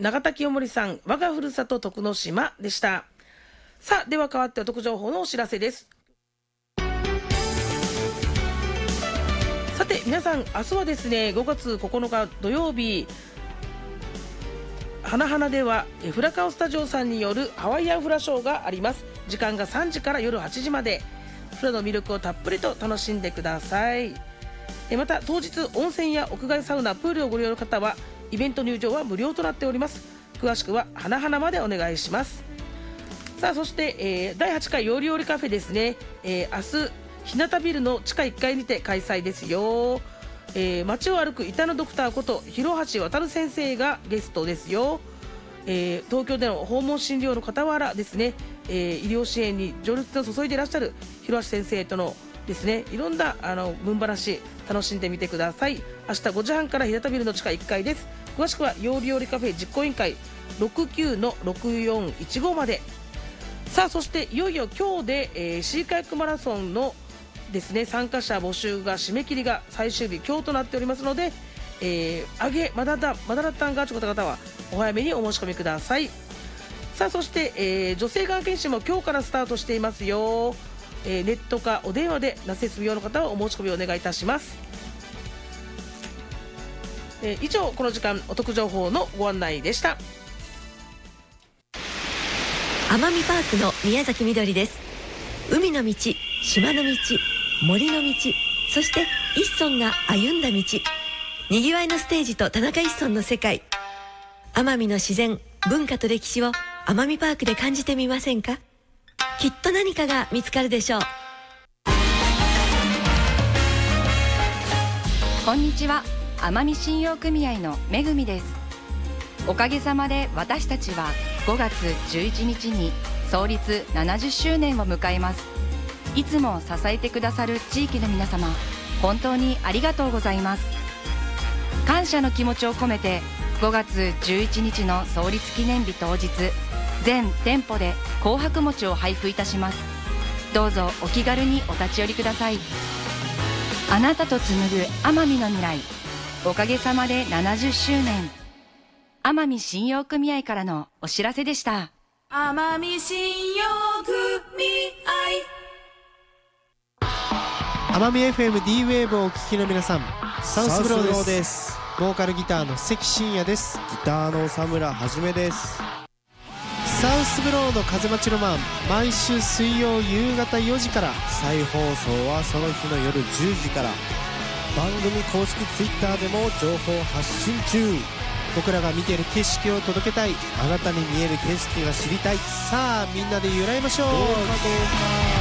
永田清盛さん、我がふるさと徳之島でした。さあ、では変わってお得情報のお知らせです。さて皆さん、明日はですね、5月9日土曜日、花々ではフラカオスタジオさんによるハワイアンフラショーがあります。時間が3時から夜8時まで、フラの魅力をたっぷりと楽しんでください。また当日温泉や屋外サウナ、プールをご利用の方はイベント入場は無料となっております。詳しくは花々までお願いします。さあ、そして、第8回よりよりカフェですね、明日日向ビルの地下1階にて開催ですよ。街を歩く板野ドクターこと広橋渉先生がゲストですよ。東京での訪問診療の傍らですね、医療支援に情熱を注いでいらっしゃる広橋先生とのですね、いろんな分話楽しんでみてください。明日5時半から日向ビルの地下1階です。詳しくはよりよりカフェ実行委員会 69-6415 まで。さあ、そしていよいよ今日で、シーカヤックマラソンのですね、参加者募集が締め切りが最終日今日となっておりますので、まだらったんがちょっと方はお早めにお申し込みください。さあ、そして、女性がん検診も今日からスタートしていますよ。ネットかお電話でなせす病の方はお申し込みお願いいたします。以上、この時間お得情報のご案内でした。 奄美パークの宮崎みどりです。海の道、島の道、森の道、そして一村が歩んだ道、にぎわいのステージと田中一村の世界。奄美の自然、文化と歴史を奄美パークで感じてみませんか？きっと何かが見つかるでしょう。 こんにちは、奄美信用組合のめぐみです。おかげさまで私たちは5月11日に創立70周年を迎えます。いつも支えてくださる地域の皆様、本当にありがとうございます。感謝の気持ちを込めて5月11日の創立記念日当日、全店舗で紅白餅を配布いたします。どうぞお気軽にお立ち寄りください。あなたと紡ぐ奄美の未来、おかげさまで70周年。奄美信用組合からのお知らせでした。 奄美信用組合。 奄美 FM D ウェーブをお聞きの皆さん、サウスブローです。ボーカルギターの関真也です。 ギターの佐村はじめです。 サウスブローの風待ちロマン、毎週水曜夕方4時から、 再放送はその日の夜10時から。番組公式ツイッターでも情報発信中。 僕らが見ている景色を届けたい、 あなたに見える景色が知りたい。 さあみんなで揺らいましょう。 どうか